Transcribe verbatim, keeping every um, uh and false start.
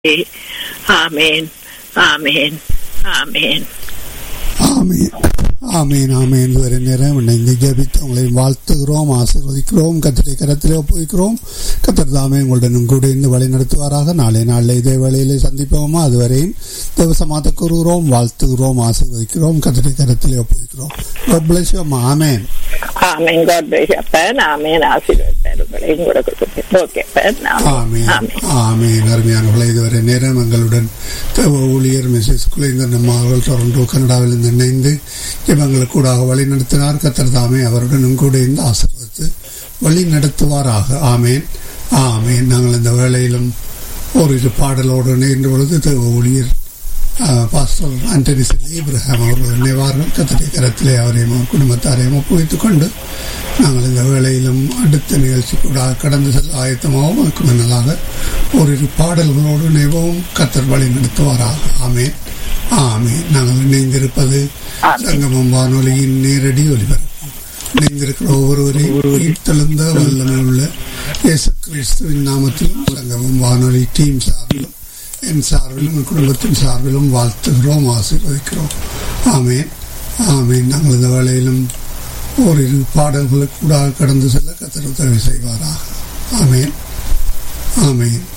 ஆமென் ஆமென் ஆமென் ஆமீன் ஆமீன் ஆமீன். இதுவரை நேரம் இணைந்து ஜெபித்து உங்களை வாழ்த்துகிறோம், ஆசீர்வதிக்கிறோம், கர்த்தருடைய கரத்திலே ஒப்புவிக்கிறோம். கர்த்தர் தாமே உங்களுடனும் கூட இருந்து வழி நடத்துவாராக. நாளை நாளில் இதே வேளையிலே சந்திப்போமா? அதுவரையும் தேவசமாத்த கூறுகிறோம், வாழ்த்துகிறோம், ஆசீர்வதிக்கிறோம், கர்த்தருடைய கரத்திலே ஒப்புவிக்கிறோம். God bless you. Amen amen. God bless you, அப்பன். ஆமென். ஆசீர்வதிப்பார் உங்களை கூட கொடுப்பேன். ஓகே அப்பன். ஆமென் ஆமென். அருமையானவர்களே, இதுவரை நேரம் எங்களுடன் தேவ ஊழியர் மிஸ்ஸஸ் குலேந்தர் நம்ம அவர்கள் டொரண்டோ கனடாவில் இருந்து இணைந்து இவங்களுக்கு கூட வழி நடத்தினார். கர்த்தர் தாமே அவருடனும் கூட இருந்து ஆசீர்வதித்து வழி நடத்துவாராக. ஆமேன் ஆமேன். நாங்கள் இந்த வேளையிலும் ஓரிரு பாடலோடு இணைந்த பொழுது தேவ ஊழியர் பாஸ்டர் ஆண்டனி இப்ராஹிம் அவர்கள் நினைவார்கள். கர்த்தருடைய கரத்திலே அவரையும் குடும்பத்தாரையும் ஒப்புவித்துக் கொண்டு நாங்கள் இந்த வேளையிலும் அடுத்த நிகழ்ச்சி கூட கடந்து செல்ல ஆயத்தமாகவும் அதுக்கு முன்னதாக ஓரிரு பாடல்களோடு நினைவும் கர்த்தர் வழி நடத்துவாராக. ஆமேன் ஆமேன். நாங்கள் இணைந்திருப்பது சங்கமம் வானொலியின் நேரடி ஒலிபரப்பு. இணைந்திருக்கிற ஒவ்வொருவரையும் உயிர்த்தெழுந்த வல்லமை உள்ள இயேசு கிறிஸ்துவின் நாமத்திலும் சங்கமம் வானொலி டீம் சார்பிலும் என் சார்பிலும் என் குடும்பத்தின் சார்பிலும் வாழ்த்துகிறோம், ஆசீர்வதிக்கிறோம். ஆமேன் ஆமேன். நாங்கள் இந்த வேளையிலும் ஓரிரு பாடல்களுக்கு கூட கடந்து செல்ல கர்த்தர் உதவி செய்வாராக. ஆமேன் ஆமேன்.